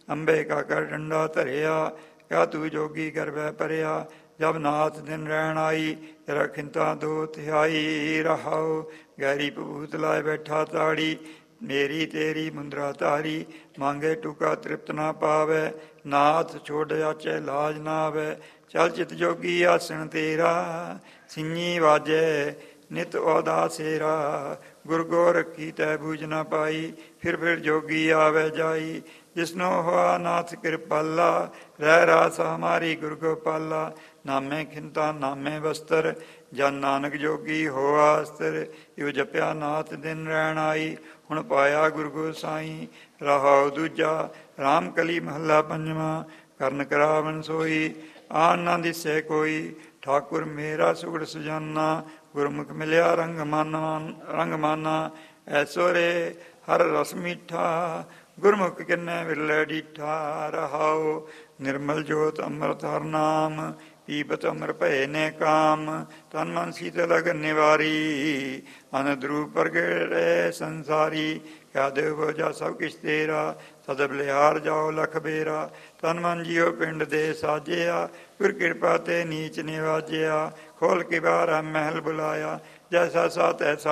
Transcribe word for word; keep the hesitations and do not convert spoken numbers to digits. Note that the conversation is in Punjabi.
ਅੰਬੇ ਕਾ ਕਰ ਡੰਡਾ ਧਰਿਆ, ਕਿਆ ਤੂੰ ਜੋਗੀ ਕਰਵੈ ਪਰਿਆ। ਜਬ ਨਾਥ ਦਿਨ ਰਹਿਣ ਆਈ, ਤੇਰਾ ਖਿੰਤਾ ਦੋ ਤਿਹਾਈ। ਰਹਾਉ ਗੈਰੀ ਭੂਤ ਲਾਏ ਬੈਠਾ ਤਾੜੀ, ਮੇਰੀ ਤੇਰੀ ਮੁੰਦਰਾ ਧਾਰੀ। ਮੰਗੇ ਟੁਕਾ ਤ੍ਰਿਪਤ ਨਾ ਪਾਵੈ, ਨਾਥ ਛੋੜ ਜਾਚੈ ਲਾਜ ਨਾ ਆਵੈ। ਚਲ ਚਿਤ ਜੋਗੀ ਆਸਣ ਤੇਰਾ, ਸਿੰਘੀ ਵਾਜੈ ਨਿਤ ਉਹਦਾ ਸੇਰਾ। ਗੁਰ ਗੋਰਖੀ ਤੈ ਬੂਝ ਨਾ ਪਾਈ, ਫਿਰ ਫਿਰ ਜੋਗੀ ਆਵੈ ਜਾਈ। ਜਿਸਨੋ ਹੋਆ ਨਾਥ ਕਿਰਪਾਲਾ, ਰਹਿ ਰਾਸ ਹਮਾਰੀ ਗੁਰ ਗੋਪਾਲਾ। ਨਾਮੇ ਖਿੰਤਾ ਨਾਮੇ ਵਸਤਰ, ਜਨ ਨਾਨਕ ਜੋਗੀ ਹੋਆ ਅਸਤਰ। ਇਉ ਜਪਿਆ ਨਾਥ ਦਿਨ ਰਹਿਣ ਆਈ, ਹੁਣ ਪਾਇਆ ਗੁਰ ਗੋਸਾਈ। ਰਹਾਉ ਦੂਜਾ ਰਾਮ ਕਲੀ ਮਹੱਲਾ ਪੰਜਵਾਂ, ਕਰਨ ਕਰਾਵਨ ਸੋਈ, ਆਨ ਨਾ ਦਿਸੈ ਕੋਈ। ਠਾਕੁਰ ਮੇਰਾ ਸੁਗੜ ਸੁਜਾਨਾ, ਗੁਰਮੁਖ ਮਿਲਿਆ ਰੰਗ ਮਾਨਾ ਰੰਗ ਮਾਨਾ। ਐਸੋ ਰੇ ਹਰ ਰਸ ਮੀਠਾ, ਗੁਰਮੁਖ ਕਿੰਨੇ ਵਿਰਲੇ ਡੀਠਾ। ਰਹਾਉ ਨਿਰਮਲ ਜੋਤ ਅੰਮ੍ਰਿਤ ਹਰ ਨਾਮ, ਪੀਪਤ ਅਮਰ ਭਏ ਨੇ ਕਾਮ। ਤਨ ਮਨ ਸੀਤਲ ਅਗਨ ਨਿਵਾਰੀ, ਅਨੰਦ ਰੂਪ ਪ੍ਰਗਟੇ ਸੰਸਾਰੀ। ਕਿਆ ਦੇਵ ਭੋਜਾ ਸਭ ਕਿਛ ਤੇਰਾ, ਸਦ ਬਲਿਹਾਰ ਜਾਓ ਲਖ ਬੇਰਾ। ਤਨ ਮਨ ਜੀਓ ਪਿੰਡ ਦੇ ਸਾਜਿਆ, ਗੁਰ ਕਿਰਪਾ ਤੇ ਨੀਚ ਨਿਵਾਜਿਆ। ਖੋਲ ਕੇ ਬਾਹਰ ਮਹਿਲ ਬੁਲਾਇਆ, ਜੈਸਾ ਸਾ ਤੈਸਾ